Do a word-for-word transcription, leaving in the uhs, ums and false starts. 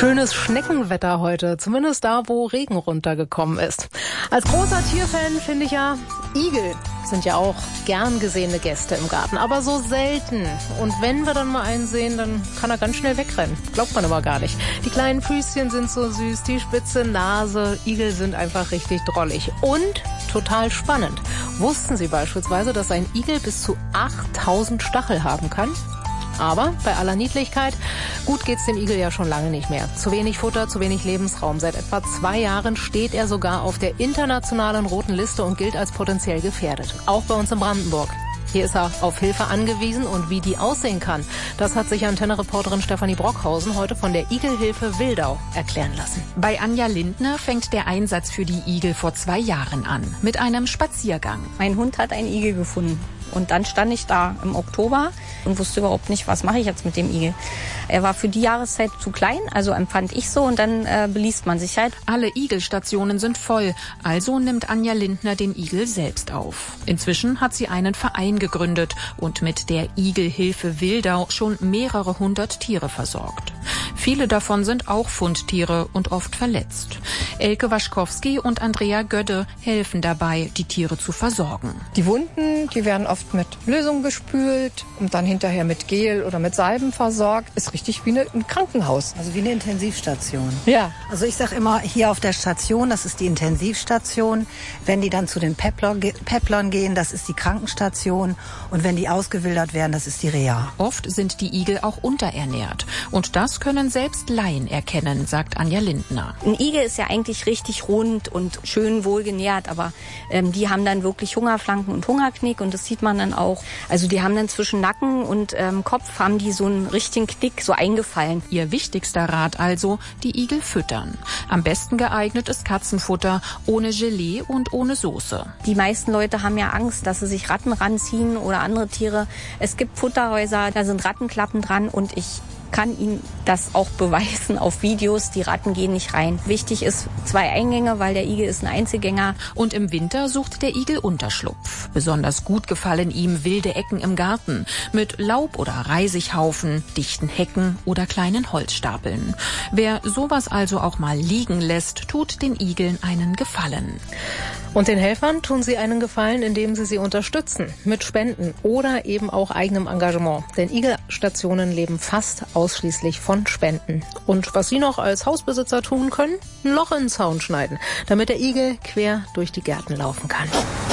Schönes Schneckenwetter heute, zumindest da, wo Regen runtergekommen ist. Als großer Tierfan finde ich ja, Igel sind ja auch gern gesehene Gäste im Garten, aber so selten. Und wenn wir dann mal einen sehen, dann kann er ganz schnell wegrennen. Glaubt man aber gar nicht. Die kleinen Füßchen sind so süß, die spitze Nase. Igel sind einfach richtig drollig und total spannend. Wussten Sie beispielsweise, dass ein Igel bis zu achttausend Stachel haben kann? Aber bei aller Niedlichkeit, gut geht's dem Igel ja schon lange nicht mehr. Zu wenig Futter, zu wenig Lebensraum. Seit etwa zwei Jahren steht er sogar auf der internationalen roten Liste und gilt als potenziell gefährdet. Auch bei uns in Brandenburg. Hier ist er auf Hilfe angewiesen und wie die aussehen kann, das hat sich Antenne-Reporterin Stefanie Brockhausen heute von der Igelhilfe Wildau erklären lassen. Bei Anja Lindner fängt der Einsatz für die Igel vor zwei Jahren an, mit einem Spaziergang. Mein Hund hat einen Igel gefunden. Und dann stand ich da im Oktober und wusste überhaupt nicht, was mache ich jetzt mit dem Igel. Er war für die Jahreszeit zu klein, also empfand ich so, und dann äh, beließt man sich halt. Alle Igelstationen sind voll, also nimmt Anja Lindner den Igel selbst auf. Inzwischen hat sie einen Verein gegründet und mit der Igelhilfe Wildau schon mehrere hundert Tiere versorgt. Viele davon sind auch Fundtiere und oft verletzt. Elke Waschkowski und Andrea Gödde helfen dabei, die Tiere zu versorgen. Die Wunden, die werden oft mit Lösung gespült und dann hinterher mit Gel oder mit Salben versorgt. Ist richtig wie eine, ein Krankenhaus. Also wie eine Intensivstation. Ja. Also ich sage immer, hier auf der Station, das ist die Intensivstation. Wenn die dann zu den Pepplern, Pepplern gehen, das ist die Krankenstation. Und wenn die ausgewildert werden, das ist die Reha. Oft sind die Igel auch unterernährt. Und das können selbst Laien erkennen, sagt Anja Lindner. Ein Igel ist ja eigentlich richtig rund und schön wohlgenährt, aber ähm, die haben dann wirklich Hungerflanken und Hungerknick und das sieht man dann auch. Also die haben dann zwischen Nacken und ähm, Kopf haben die so einen richtigen Knick, so eingefallen. Ihr wichtigster Rat also, die Igel füttern. Am besten geeignet ist Katzenfutter, ohne Gelee und ohne Soße. Die meisten Leute haben ja Angst, dass sie sich Ratten ranziehen oder andere Tiere. Es gibt Futterhäuser, da sind Rattenklappen dran und ich kann Ihnen das auch beweisen auf Videos. Die Ratten gehen nicht rein. Wichtig ist zwei Eingänge, weil der Igel ist ein Einzelgänger. Und im Winter sucht der Igel Unterschlupf. Besonders gut gefallen ihm wilde Ecken im Garten mit Laub- oder Reisighaufen, dichten Hecken oder kleinen Holzstapeln. Wer sowas also auch mal liegen lässt, tut den Igeln einen Gefallen. Und den Helfern tun sie einen Gefallen, indem sie sie unterstützen mit Spenden oder eben auch eigenem Engagement. Denn Igelstationen leben fast ausschließlich von Spenden. Und was Sie noch als Hausbesitzer tun können? Ein Loch in den Zaun schneiden, damit der Igel quer durch die Gärten laufen kann.